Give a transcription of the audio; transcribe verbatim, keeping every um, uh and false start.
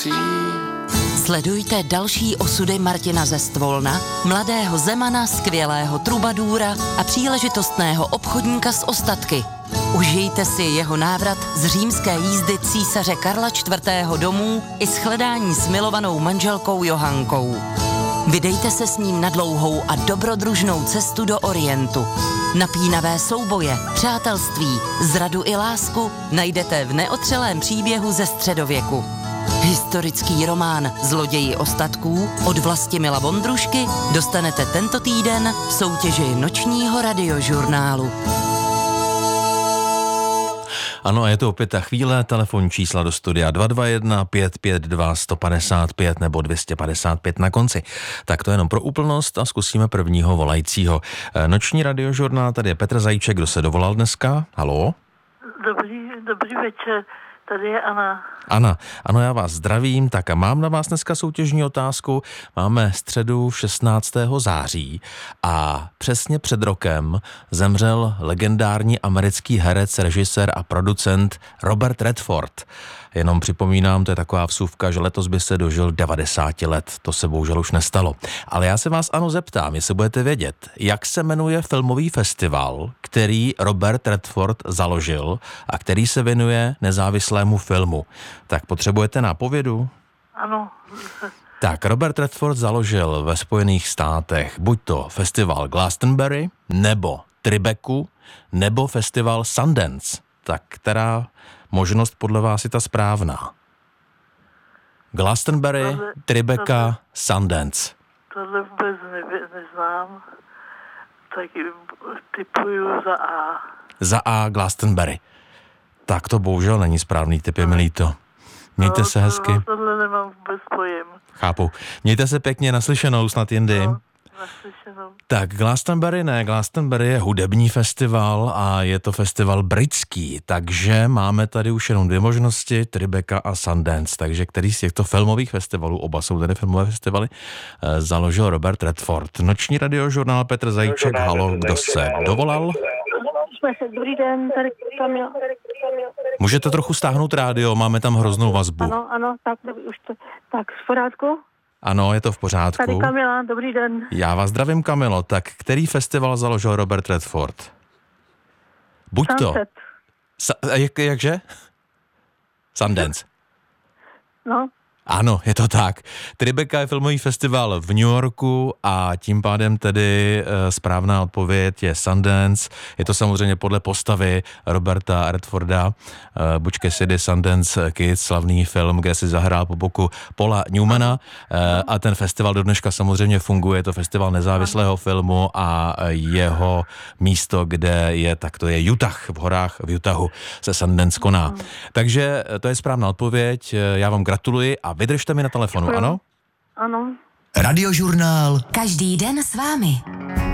akcí. Sledujte další osudy Martina ze Stvolna, mladého zemana, skvělého trubadůra a příležitostného obchodníka s ostatky. Užijte si jeho návrat z římské jízdy císaře Karla čtvrtého domů i shledání s milovanou manželkou Johankou. Vydejte se s ním na dlouhou a dobrodružnou cestu do Orientu. Napínavé souboje, přátelství, zradu i lásku najdete v neotřelém příběhu ze středověku. Historický román Zloději ostatků od Vlastimila Vondrušky dostanete tento týden v soutěži Nočního radiožurnálu. Ano, a je to opět ta chvíle, telefonní čísla do studia dva dva jedna pět pět dva jedna pět pět nebo dvě stě padesát pět na konci. Tak to jenom pro úplnost a zkusíme prvního volajícího. Noční radiožurnál, tady je Petr Zajíček, kdo se dovolal dneska? Haló? Dobrý, dobrý večer, tady je Anna. Ana, ano, já vás zdravím, tak a mám na vás dneska soutěžní otázku. Máme středu šestnáctého září a přesně před rokem zemřel legendární americký herec, režisér a producent Robert Redford. Jenom připomínám, to je taková vsuvka, že letos by se dožil devadesát let, to se bohužel už nestalo. Ale já se vás, Ano, zeptám, jestli budete vědět, jak se jmenuje filmový festival, který Robert Redford založil a který se věnuje nezávislému filmu. Tak potřebujete nápovědu? Ano. Tak, Robert Redford založil ve Spojených státech buď to festival Glastonbury, nebo Tribecu, nebo festival Sundance. Tak která možnost podle vás je ta správná? Glastonbury, tohle, Tribeca, tohle, Sundance. Tohle vůbec ne, neznám, tak typuju za A. Za A Glastonbury. Tak to bohužel není správný typ, je mi líto. Mějte no, se hezky. No, tohle nemám vůbec pojem. Chápu. Mějte se pěkně, naslyšenou, snad jindy. No, naslyšenou. Tak Glastonbury ne, Glastonbury je hudební festival a je to festival britský, takže máme tady už jenom dvě možnosti, Tribeca a Sundance, takže který z těchto filmových festivalů, oba jsou tady filmové festivaly, eh, založil Robert Redford. Noční radiožurnál Petr Zajíček, halo, kdo se dovolal? Dobrý den, tady Kamila. Můžete trochu stáhnout rádio, máme tam hroznou vazbu. Ano, ano, tak už to, tak v pořádku? Ano, je to v pořádku. Tady Kamila, dobrý den. Já vás zdravím, Kamilo. Tak který festival založil Robert Redford? Buď to... Sa- jak, jakže? Sundance. No. Ano, je to tak. Tribeca je filmový festival v New Yorku a tím pádem tedy e, správná odpověď je Sundance. Je to samozřejmě podle postavy Roberta Redforda. E, Butch Cassidy, Sundance Kid, slavný film, kde si zahrál po boku Paula Newmana e, a ten festival do dneška samozřejmě funguje. Je to festival nezávislého filmu a jeho místo, kde je, tak to je Utah, v horách v Utahu se Sundance koná. Takže to je správná odpověď. Já vám gratuluji a vydržte mi na telefonu, ano? Ano. Radiožurnál. Každý den s vámi.